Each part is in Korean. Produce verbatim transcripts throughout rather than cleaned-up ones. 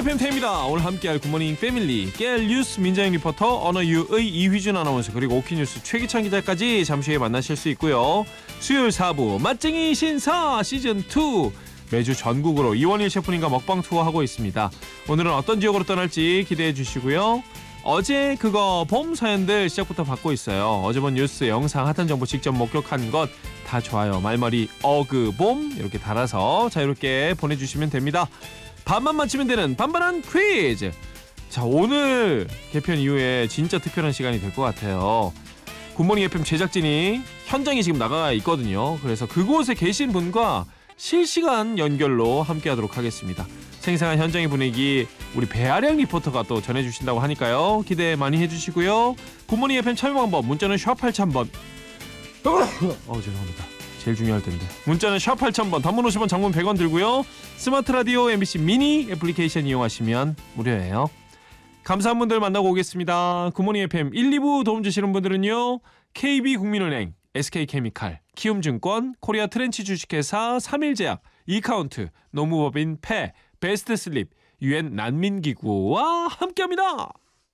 에프엠 태입니다. 오늘 함께할 굿모닝 패밀리 깨알 뉴스 민자영 리포터, 언어유의 이휘준 아나운서, 그리고 오키뉴스 최기찬 기자까지 잠시 후에 만나실 수 있고요. 수요일 사 부 맛쟁이 신사 시즌이 매주 전국으로 이원일 셰프님과 먹방 투어하고 있습니다. 오늘은 어떤 지역으로 떠날지 기대해 주시고요. 어제 그거 봄 사연들 시작부터 받고 있어요. 어제 본 뉴스, 영상, 핫한 정보 직접 목격한 것 다 좋아요. 말머리 어그봄 이렇게 달아서 자유롭게 보내주시면 됩니다. 반만 맞히면 되는 반반한 퀴즈. 자, 오늘 개편 이후에 진짜 특별한 시간이 될 것 같아요. 굿모닝 에프엠 제작진이 현장에 지금 나가 있거든요. 그래서 그곳에 계신 분과 실시간 연결로 함께하도록 하겠습니다. 생생한 현장의 분위기 우리 배아량 리포터가 또 전해주신다고 하니까요. 기대 많이 해주시고요. 굿모닝 에프엠 참여 방법, 문자는 샵 팔천 번. 어 죄송합니다. 제일 중요할 텐데. 문자는 샵 팔천 번, 단문 오십 원, 장문 백 원 들고요. 스마트 라디오 엠비씨 미니 애플리케이션 이용하시면 무료예요. 감사한 분들 만나고 오겠습니다. 굿모닝 에프엠 일, 이 부 도움 주시는 분들은요. 케이비국민은행, 에스케이케미칼, 키움증권, 코리아 트렌치 주식회사, 삼일제약, 이카운트, 노무법인 패, 베스트슬립, 유엔 난민기구와 함께합니다.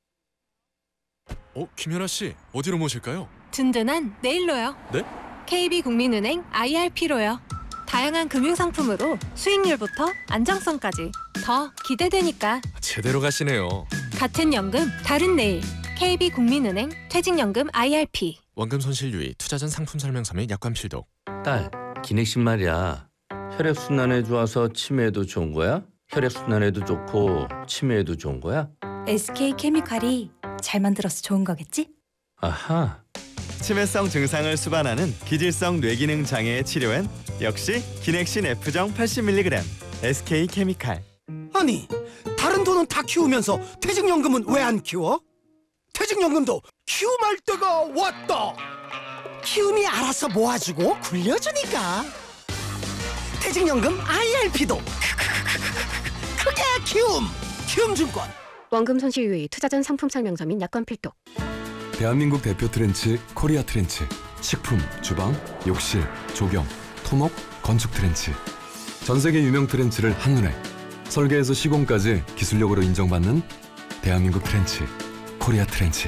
어, 김연아 씨, 어디로 모실까요? 든든한 내일로요. 네? 케이비국민은행 아이알피로요. 다양한 금융상품으로 수익률부터 안정성까지 더 기대되니까. 제대로 가시네요. 같은 연금 다른 내일. 케이비국민은행 퇴직연금 아이알피. 원금 손실 유의, 투자 전 상품 설명서 및 약관 필독. 딸, 기내식 말이야. 혈액순환에 좋아서 치매에도 좋은 거야? 혈액순환에도 좋고 치매에도 좋은 거야? 에스케이케미칼이 잘 만들어서 좋은 거겠지? 아하. 치매성 증상을 수반하는 기질성 뇌기능 장애의 치료엔 역시 기넥신 F정 팔십 밀리그램 에스케이케미칼. 아니, 다른 돈은 다 키우면서 퇴직연금은 왜 안 키워? 퇴직연금도 키움할 때가 왔다. 키움이 알아서 모아주고 굴려주니까. 퇴직연금 아이알피도 크게 키움. 키움증권. 원금 손실 유의, 투자 전 상품 설명서 및 약관 필독. 대한민국 대표 트렌치 코리아 트렌치. 식품, 주방, 욕실, 조경, 토목, 건축 트렌치. 전 세계 유명 트렌치를 한눈에 설계에서 시공까지 기술력으로 인정받는 대한민국 트렌치 코리아 트렌치.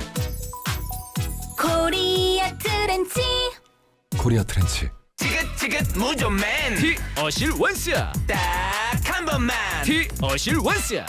코리아 트렌치. 코리아 트렌치. 지긋지긋 무좀맨 티 어실 원스야 딱 한 번만 티 어실 원스야